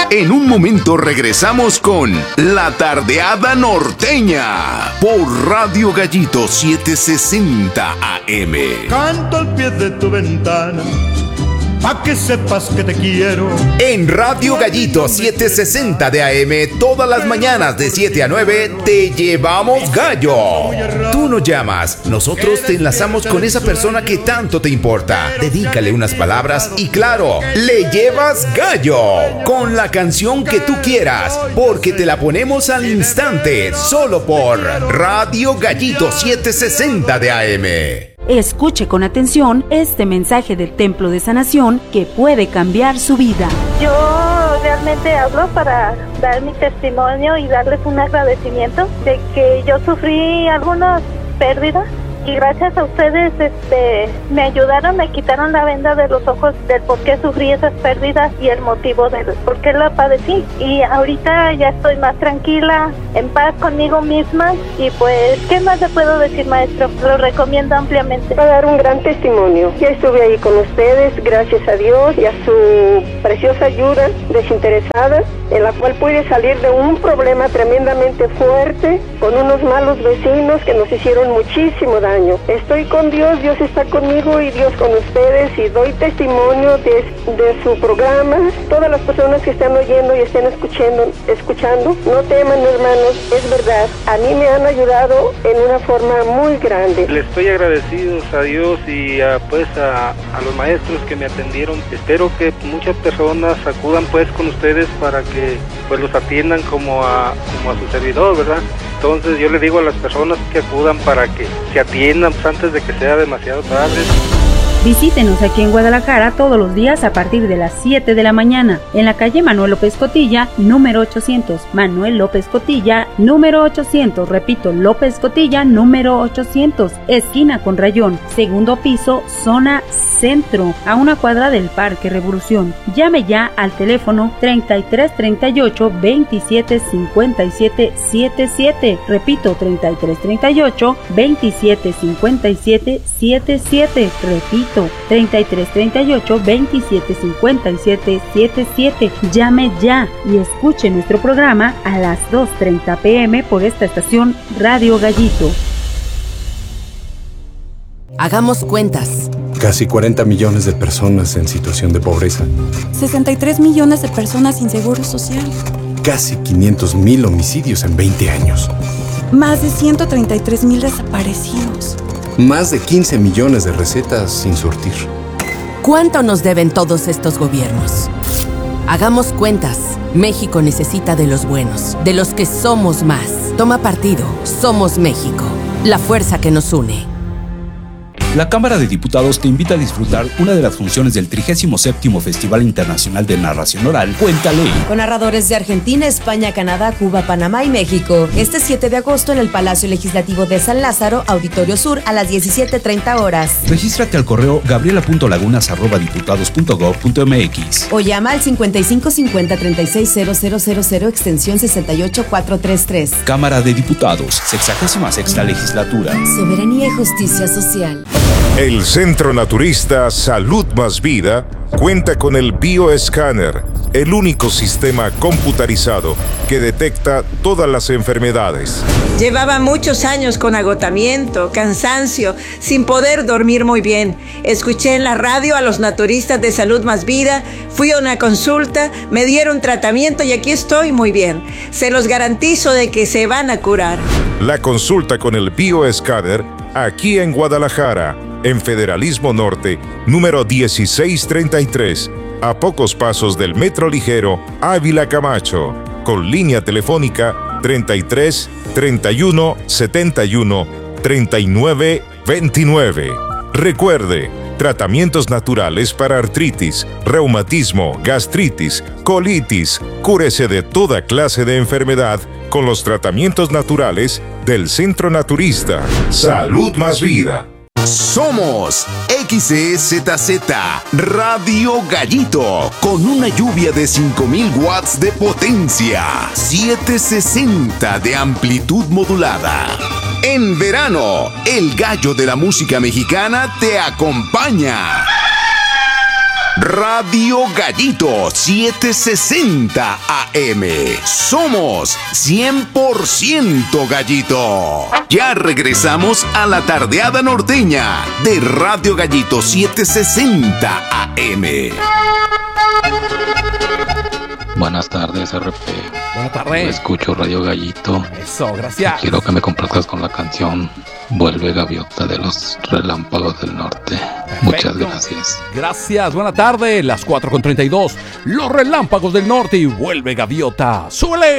En un momento regresamos con La Tardeada Norteña por Radio Gallito 760 AM. Canto al pie de tu ventana, pa' que sepas que te quiero. En Radio Gallito 760 de AM, todas las mañanas de 7 a 9, te llevamos gallo. Tú nos llamas, nosotros te enlazamos con esa persona que tanto te importa. Dedícale unas palabras y claro, le llevas gallo con la canción que tú quieras, porque te la ponemos al instante, solo por Radio Gallito 760 de AM. Escuche con atención este mensaje del Templo de Sanación que puede cambiar su vida. Yo realmente hablo para dar mi testimonio y darles un agradecimiento de que yo sufrí algunas pérdidas y gracias a ustedes me ayudaron, me quitaron la venda de los ojos del por qué sufrí esas pérdidas y el motivo del por qué la padecí. Y ahorita ya estoy más tranquila, en paz conmigo misma y pues, ¿qué más le puedo decir, maestro? Lo recomiendo ampliamente. Para dar un gran testimonio. Ya estuve ahí con ustedes, gracias a Dios y a su preciosa ayuda desinteresada, en la cual pude salir de un problema tremendamente fuerte con unos malos vecinos que nos hicieron muchísimo daño. Estoy con Dios, Dios está conmigo y Dios con ustedes y doy testimonio de su programa. Todas las personas que están oyendo y estén escuchando, no teman, hermanos, es verdad. A mí me han ayudado en una forma muy grande. Le estoy agradecido a Dios y a los maestros que me atendieron. Espero que muchas personas acudan pues con ustedes para que pues los atiendan como a su servidor, ¿verdad? Entonces yo le digo a las personas que acudan para que se atiendan pues, antes de que sea demasiado tarde. Visítenos aquí en Guadalajara todos los días a partir de las 7 de la mañana, en la calle Manuel López Cotilla, número 800. Manuel López Cotilla, número 800. Repito, López Cotilla, número 800. Esquina con Rayón, segundo piso, zona centro, a una cuadra del Parque Revolución. Llame ya al teléfono 3338 27 57 77. Repito, 3338 27 57 77. Repito, 3338 27 57 77. Llame ya y escuche nuestro programa a las 2:30 p.m. por esta estación Radio Gallito. Hagamos cuentas. Casi 40 millones de personas en situación de pobreza. 63 millones de personas sin seguro social. Casi 500,000 homicidios en 20 años. Más de 133,000 desaparecidos. Más de 15 millones de recetas sin surtir. ¿Cuánto nos deben todos estos gobiernos? Hagamos cuentas. México necesita de los buenos, de los que somos más. Toma partido. Somos México. La fuerza que nos une. La Cámara de Diputados te invita a disfrutar una de las funciones del 37º Festival Internacional de Narración Oral, Cuéntale. Con narradores de Argentina, España, Canadá, Cuba, Panamá y México. Este 7 de agosto en el Palacio Legislativo de San Lázaro, Auditorio Sur, a las 17:30 horas. Regístrate al correo gabriela.lagunas@diputados.gov.mx o llama al 55 50 36 000 extensión 68433. Cámara de Diputados, 66ª Legislatura. Soberanía y justicia social. El Centro Naturista Salud Más Vida cuenta con el Bioescáner, el único sistema computarizado que detecta todas las enfermedades. Llevaba muchos años con agotamiento, cansancio, sin poder dormir muy bien. Escuché en la radio a los naturistas de Salud Más Vida, fui a una consulta, me dieron tratamiento y aquí estoy muy bien. Se los garantizo de que se van a curar. La consulta con el Bioescáner aquí en Guadalajara, en Federalismo Norte, número 1633, a pocos pasos del Metro Ligero Ávila Camacho, con línea telefónica 33 31 71 39 29. Recuerde, tratamientos naturales para artritis, reumatismo, gastritis, colitis. Cúrese de toda clase de enfermedad con los tratamientos naturales del Centro Naturista Salud Más Vida. Somos XEZZ Radio Gallito, con una lluvia de 5,000 watts de potencia, 760 de amplitud modulada. En verano, el gallo de la música mexicana te acompaña. Radio Gallito 760 AM. Somos 100% Gallito. Ya regresamos a la tardeada norteña de Radio Gallito 760 AM. Buenas tardes, RP. Buenas tardes. Escucho Radio Gallito. Eso, gracias. Quiero que me complazcas con la canción Vuelve Gaviota de los Relámpagos del Norte. Perfecto. Muchas gracias. Gracias, buena tarde. Las 4:32. Los Relámpagos del Norte y Vuelve Gaviota. ¡Súbele!